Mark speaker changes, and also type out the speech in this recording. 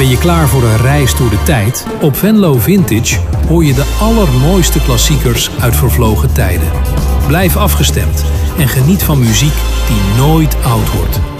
Speaker 1: Ben je klaar voor een reis door de tijd? Op Venlo Vintage hoor je de allermooiste klassiekers uit vervlogen tijden. Blijf afgestemd en geniet van muziek die nooit oud wordt.